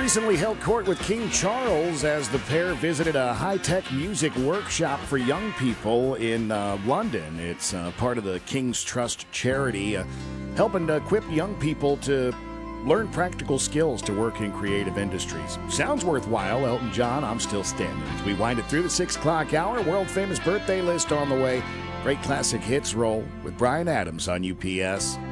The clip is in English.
recently held court with King Charles as the pair visited a high-tech music workshop for young people in London. It's part of the King's Trust charity, helping to equip young people to learn practical skills to work in creative industries. Sounds worthwhile, Elton John, I'm Still Standing. As we wind it through the 6 o'clock hour, world-famous birthday list on the way. Great classic hits roll with Bryan Adams on UPS.